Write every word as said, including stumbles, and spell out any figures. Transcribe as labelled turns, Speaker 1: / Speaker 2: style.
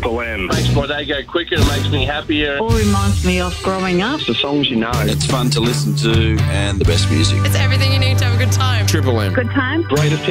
Speaker 1: Triple M.
Speaker 2: Makes my day go quicker, it makes me happier.
Speaker 3: All reminds me of growing up.
Speaker 1: It's the songs you know.
Speaker 4: It's fun to listen to and the best music.
Speaker 5: It's everything you need to have a good time.
Speaker 6: Triple M.
Speaker 3: Good time.
Speaker 1: Greatest